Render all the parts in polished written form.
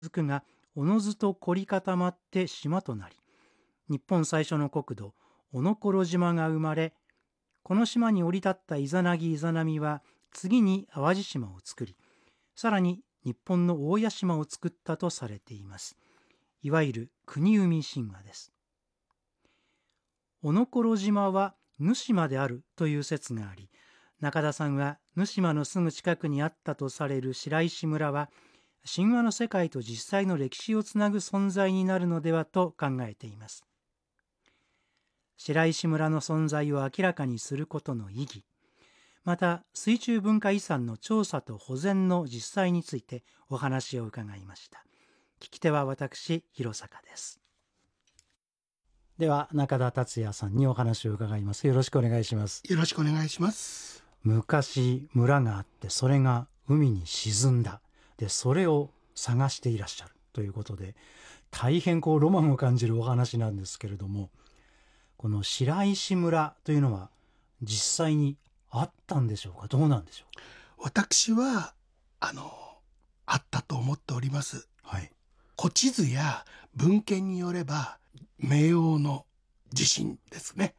くがおのずと凝り固まって島となり、日本最初の国土おのころ島が生まれ、この島に降り立ったイザナギイザナミは次に淡路島を作り、さらに日本の大屋島を作ったとされています。いわゆる国生み神話です。おのころ島は沼島であるという説があり、中田さんは沼島のすぐ近くにあったとされる白石村は神話の世界と実際の歴史をつなぐ存在になるのではと考えています。白石村の存在を明らかにすることの意義、また水中文化遺産の調査と保全の実際についてお話を伺いました。聞き手は私、広坂です。では中田達也さんにお話を伺います。よろしくお願いします。 よろしくお願いします。 昔村があって、それが海に沈んだ。でそれを探していらっしゃるということで、大変ロマンを感じるお話なんですけれども、この白石村というのは実際にあったんでしょうか、どうなんでしょうか。 私はあったと思っております。 はい。 古地図や文献によれば明王の地震ですね。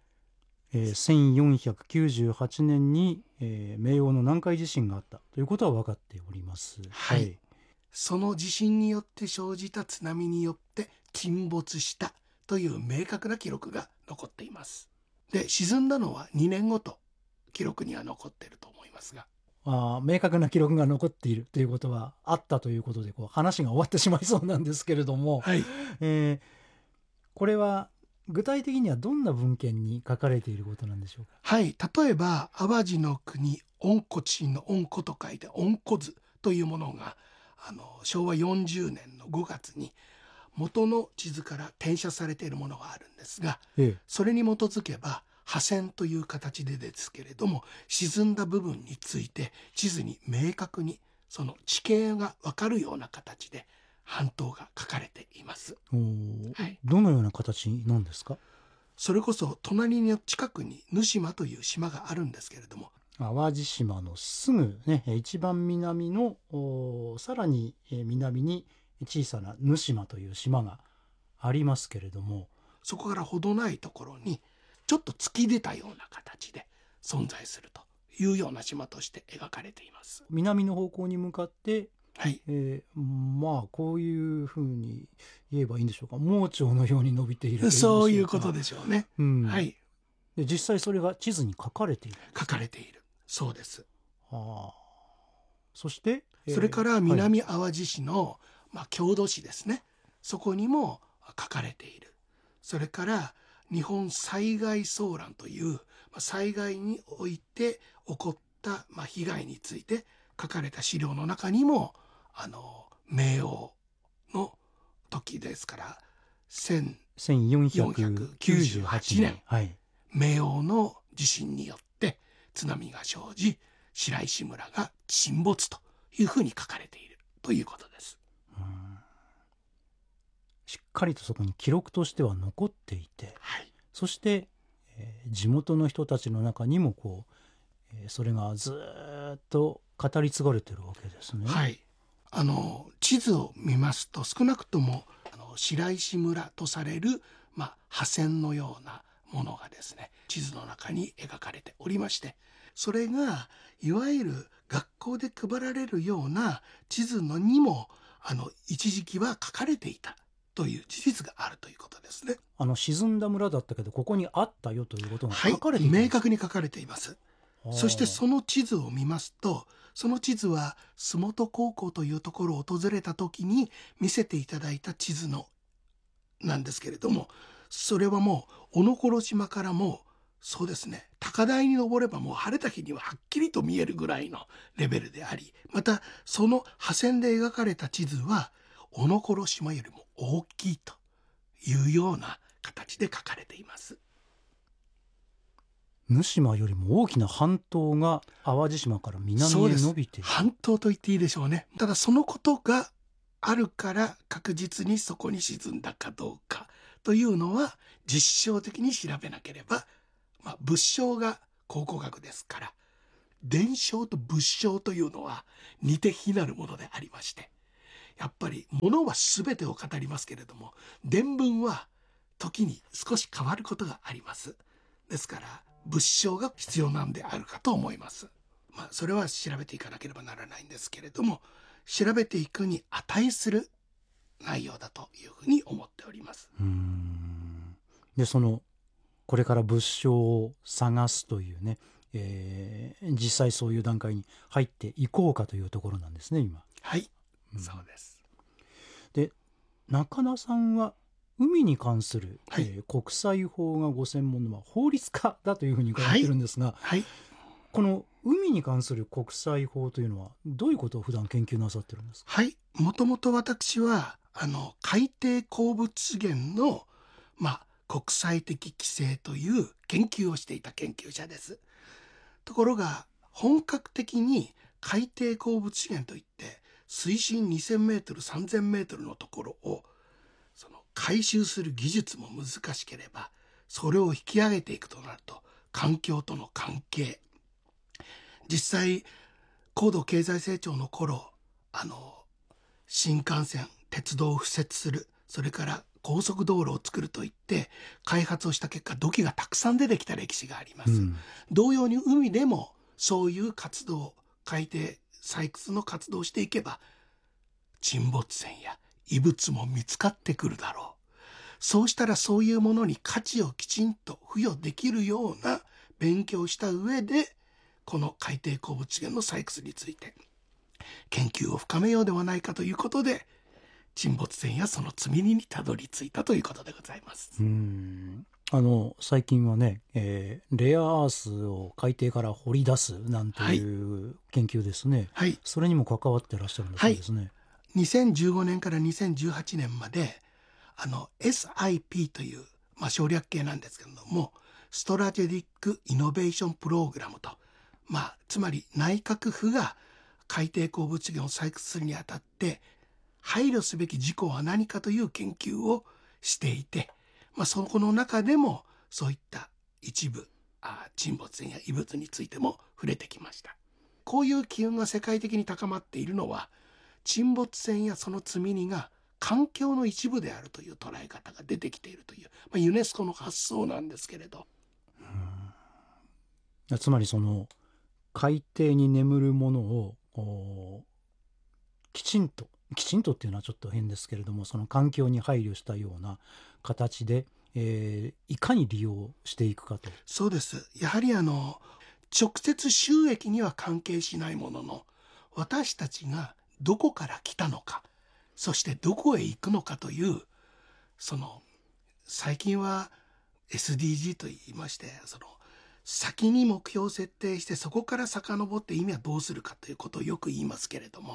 1498年に、明王の南海地震があったということは分かっております。 はい、その地震によって生じた津波によって沈没したという明確な記録が残っています。で、沈んだのは2年後と記録には残っていると思いますが、 明確な記録が残っているということはあったということで、話が終わってしまいそうなんですけれども、 はい、 これは具体的にはどんな文献に書かれていることなんでしょうか。 はい、例えば淡路の国温故知新の温故と書いて温故図というものが昭和40年の5月に元の地図から転写されているものがあるんですが、それに基づけば破線という形でですけれども、沈んだ部分について地図に明確にその地形が分かるような形で半島が書かれています。はい、 どのような形なんですか。 それこそ隣の近くに沼島という島があるんですけれども、 淡路島のすぐ、一番南のさらに南に小さな沼島という島がありますけれども、 そこから程ないところにちょっと突き出たような形で存在するというような島として描かれています。 南の方向に向かって、 はい、 こういうふうに言えばいいんでしょうか、盲腸のように伸びているというんでしょうか。 そういうことでしょうね。はい、 で実際それが地図に書かれている、 書かれているそうです。 そして、 それから南淡路市の、郷土市ですね、そこにも書かれている。それから日本災害騒乱という災害において起こった被害について書かれた資料の中にも明王の時ですから1498年、明王の地震によって津波が生じ白石村が沈没というふうに書かれているということです。 しっかりとそこに記録としては残っていて、そして、地元の人たちの中にもそれがずっと語り継がれているわけですね。 はい、地図を見ますと少なくとも白石村とされる、破線のようなものがですね、地図の中に描かれておりまして、それがいわゆる学校で配られるような地図のにも一時期は書かれていたという事実があるということですね。 沈んだ村だったけどここにあったよということが書かれています。 明確に書かれています。そしてその地図を見ますと、その地図は洲本高校というところを訪れた時に見せていただいた地図なんですけれども、それはもうおのころ島からもそうですね、高台に登ればもう晴れた日にははっきりと見えるぐらいのレベルであり、またその破線で描かれた地図はおのころ島よりも大きいというような形で書かれています。 沼島よりも大きな半島が淡路島から南へ伸びている。 半島と言っていいでしょうね。ただそのことがあるから確実にそこに沈んだかどうかというのは実証的に調べなければ、物証が考古学ですから、伝承と物証というのは似て非なるものでありまして、 やっぱり物は全てを語りますけれども、伝聞は時に少し変わることがあります。ですから物証が必要なんであるかと思います。それは調べていかなければならないんですけれども、調べていくに値する内容だというふうに思っております。 でこれから物証を探すというね、実際そういう段階に入っていこうかというところなんですね今。 はい、そうです。 で、中田さんは海に関する、 はい、 国際法がご専門の法律家だというふうに伺ってるんですが、 はい、 この海に関する国際法というのはどういうことを普段研究なさってるんですか？ はい、もともと私は海底鉱物源の、国際的規制という研究をしていた研究者です。ところが本格的に海底鉱物源といって水深2000メートル3000メートルのところを回収する技術も難しければ、それを引き上げていくとなると環境との関係、実際高度経済成長の頃、新幹線鉄道を敷設する、それから高速道路を作るといって開発をした結果、土器がたくさん出てきた歴史があります。同様に海でもそういう活動、海底採掘の活動をしていけば沈没船や異物も見つかってくるだろう。そうしたらそういうものに価値をきちんと付与できるような勉強をした上で、この海底鉱物源の採掘について研究を深めようではないかということで、沈没船やその積み荷にたどり着いたということでございます。 最近はね、レアアースを海底から掘り出すなんていう研究ですね、 はい、 それにも関わってらっしゃるんだそうですね。 2015年から2018年までSIP という、省略形なんですけれども、ストラテジック・イノベーション・プログラムと、つまり内閣府が海底鉱物源を採掘するにあたって配慮すべき事項は何かという研究をしていて、そこの中でもそういった一部沈没船や異物についても触れてきました。こういう機運が世界的に高まっているのは、沈没船やその積み荷が環境の一部であるという捉え方が出てきているという、ユネスコの発想なんですけれど、 つまり海底に眠るものをきちんとっていうのはちょっと変ですけれども、その環境に配慮したような形で、いかに利用していくかと。 そうです。やはり直接収益には関係しないものの、私たちがどこから来たのか、そしてどこへ行くのかという、最近は SDG と言いまして、先に目標を設定してそこから遡って意味はどうするかということをよく言いますけれども、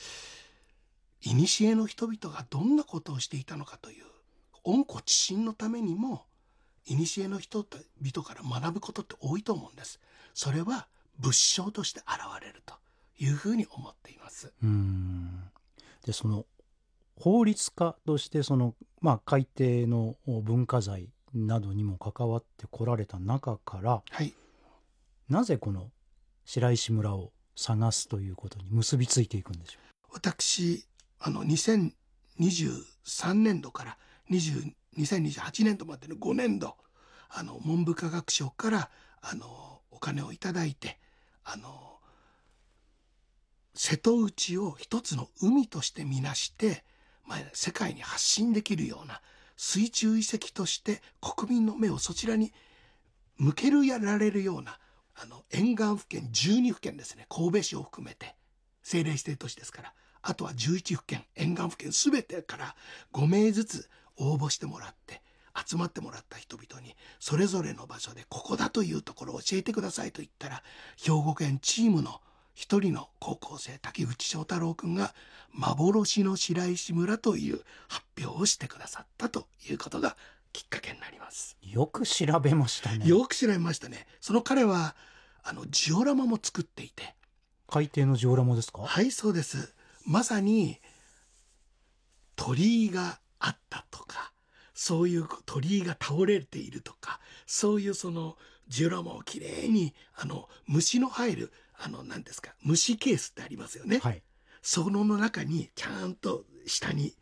古の人々がどんなことをしていたのかという温故知新のためにも、古の人々から学ぶことって多いと思うんです。それは物証として現れるというふうに思っています。 で法律家として海底の文化財などにも関わってこられた中から、なぜこの白石村を探すということに結びついていくんでしょう？ 私2023年度から2028年度までの5年度文部科学省からお金をいただいて瀬戸内を一つの海として見なして、世界に発信できるような水中遺跡として国民の目をそちらに向けられるような沿岸府県12府県ですね、神戸市を含めて政令指定都市ですから、あとは11府県沿岸府県すべてから5名ずつ応募してもらって集まってもらった人々にそれぞれの場所でここだというところを教えてくださいと言ったら、兵庫県チームの一人の高校生滝口翔太郎くんが幻の白石村という発表をしてくださったということがきっかけになります。 よく調べましたね。 よく調べましたね。その彼はジオラマも作っていて。 海底のジオラマですか？ はい、そうです。まさに鳥居があったとか、そういう鳥居が倒れているとか、そういうジオラマをきれいに虫の入る何ですか、虫ケースってありますよね。 その中にちゃんと下に